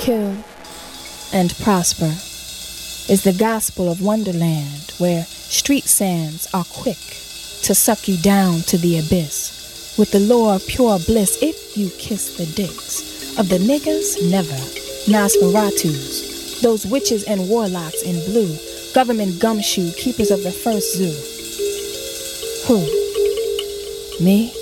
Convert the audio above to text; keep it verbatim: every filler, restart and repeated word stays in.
kill and prosper is the gospel of Wonderland, where street sands are quick to suck you down to the abyss with the lure of pure bliss if you kiss the dicks of the niggas. Never Nosferatus, those witches and warlocks in blue, government gumshoe keepers of the first zoo. Who? Me?